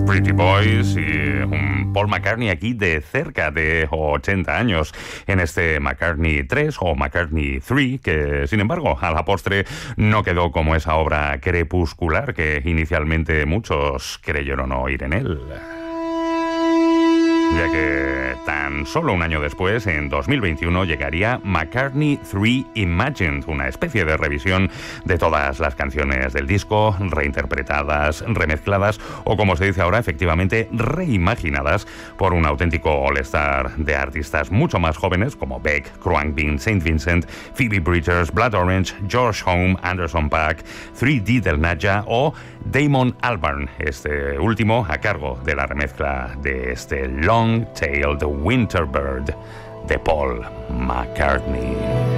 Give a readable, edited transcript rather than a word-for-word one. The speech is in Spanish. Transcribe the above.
Pretty Boys y un Paul McCartney aquí de cerca de 80 años en este McCartney 3 o McCartney 3, que sin embargo a la postre no quedó como esa obra crepuscular que inicialmente muchos creyeron oír en él. Ya que tan solo un año después, en 2021, llegaría McCartney 3 Imagined, una especie de revisión de todas las canciones del disco, reinterpretadas, remezcladas o, como se dice ahora, efectivamente reimaginadas por un auténtico all-star de artistas mucho más jóvenes como Beck, Khruangbin, St. Vincent, Phoebe Bridgers, Blood Orange, George Home, Anderson .Paak, 3D Del Naja o Damon Albarn, este último a cargo de la remezcla de este Long-Tailed Winter Bird de Paul McCartney.